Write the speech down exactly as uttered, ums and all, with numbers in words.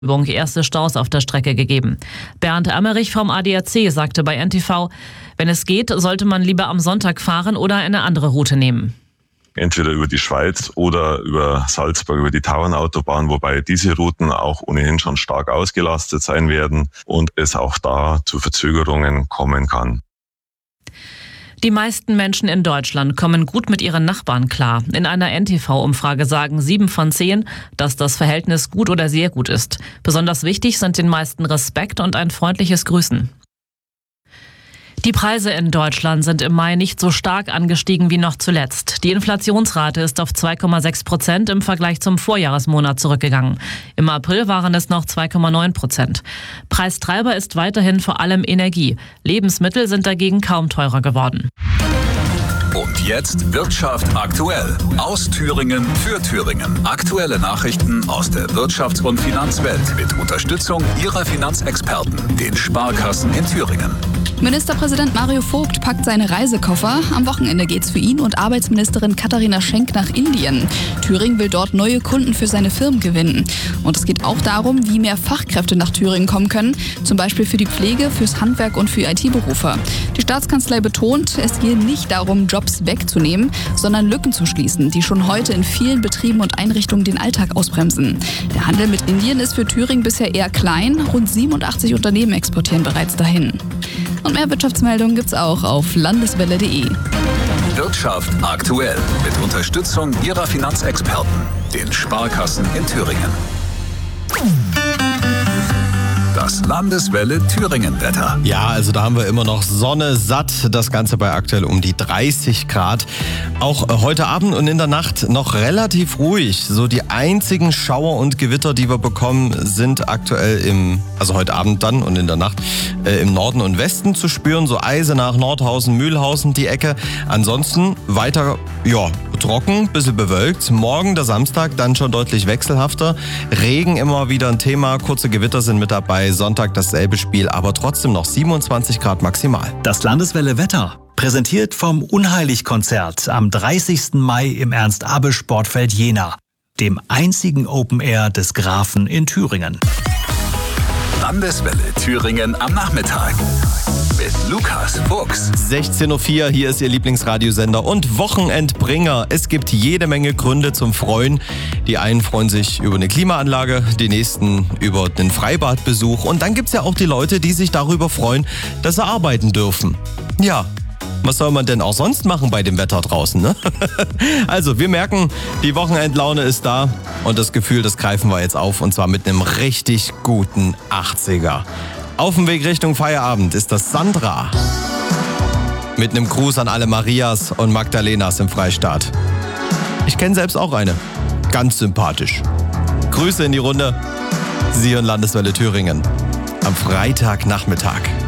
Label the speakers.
Speaker 1: Übung erste Staus auf der Strecke gegeben. Bernd Emmerich vom A D A C sagte bei N T V, wenn es geht, sollte man lieber am Sonntag fahren oder eine andere Route nehmen.
Speaker 2: Entweder über die Schweiz oder über Salzburg, über die Tauernautobahn, wobei diese Routen auch ohnehin schon stark ausgelastet sein werden und es auch da zu Verzögerungen kommen kann.
Speaker 1: Die meisten Menschen in Deutschland kommen gut mit ihren Nachbarn klar. In einer N T V-Umfrage sagen sieben von zehn, dass das Verhältnis gut oder sehr gut ist. Besonders wichtig sind den meisten Respekt und ein freundliches Grüßen. Die Preise in Deutschland sind im Mai nicht so stark angestiegen wie noch zuletzt. Die Inflationsrate ist auf zwei Komma sechs Prozent im Vergleich zum Vorjahresmonat zurückgegangen. Im April waren es noch zwei Komma neun Prozent. Preistreiber ist weiterhin vor allem Energie. Lebensmittel sind dagegen kaum teurer geworden.
Speaker 3: Und jetzt Wirtschaft aktuell. Aus Thüringen für Thüringen. Aktuelle Nachrichten aus der Wirtschafts- und Finanzwelt mit Unterstützung Ihrer Finanzexperten, den Sparkassen in Thüringen.
Speaker 4: Ministerpräsident Mario Vogt packt seine Reisekoffer. Am Wochenende geht's für ihn und Arbeitsministerin Katharina Schenk nach Indien. Thüringen will dort neue Kunden für seine Firmen gewinnen. Und es geht auch darum, wie mehr Fachkräfte nach Thüringen kommen können. Zum Beispiel für die Pflege, fürs Handwerk und für I T-Berufe. Die Staatskanzlei betont, es gehe nicht darum, Jobs wegzunehmen, sondern Lücken zu schließen, die schon heute in vielen Betrieben und Einrichtungen den Alltag ausbremsen. Der Handel mit Indien ist für Thüringen bisher eher klein. Rund siebenundachtzig Unternehmen exportieren bereits dahin. Und mehr Wirtschaftsmeldungen gibt's auch auf landeswelle punkt de.
Speaker 3: Wirtschaft aktuell mit Unterstützung Ihrer Finanzexperten, den Sparkassen in Thüringen. Das Landeswelle Thüringen-Wetter.
Speaker 5: Ja, also da haben wir immer noch Sonne satt. Das Ganze bei aktuell um die dreißig Grad. Auch heute Abend und in der Nacht noch relativ ruhig. So die einzigen Schauer und Gewitter, die wir bekommen, sind aktuell im, also heute Abend dann und in der Nacht äh, im Norden und Westen zu spüren. So Eisenach, Nordhausen, Mühlhausen, die Ecke. Ansonsten weiter, ja, trocken, bisschen bewölkt. Morgen, der Samstag, dann schon deutlich wechselhafter. Regen immer wieder ein Thema. Kurze Gewitter sind mit dabei. Sonntag dasselbe Spiel, aber trotzdem noch siebenundzwanzig Grad maximal.
Speaker 6: Das Landeswelle Wetter, präsentiert vom Unheilig-Konzert am dreißigsten Mai im Ernst-Abbe-Sportfeld Jena, dem einzigen Open Air des Grafen in Thüringen.
Speaker 3: Landeswelle Thüringen am Nachmittag mit Lukas Fuchs.
Speaker 5: sechzehn Uhr vier, hier ist Ihr Lieblingsradiosender und Wochenendbringer. Es gibt jede Menge Gründe zum Freuen. Die einen freuen sich über eine Klimaanlage, die nächsten über den Freibadbesuch. Und dann gibt's ja auch die Leute, die sich darüber freuen, dass sie arbeiten dürfen. Ja, was soll man denn auch sonst machen bei dem Wetter draußen, ne? Also, wir merken, die Wochenendlaune ist da und das Gefühl, das greifen wir jetzt auf und zwar mit einem richtig guten achtziger. Auf dem Weg Richtung Feierabend ist das Sandra. Mit einem Gruß an alle Marias und Magdalenas im Freistaat. Ich kenne selbst auch eine. Ganz sympathisch. Grüße in die Runde. Sie und Landeswelle Thüringen. Am Freitagnachmittag.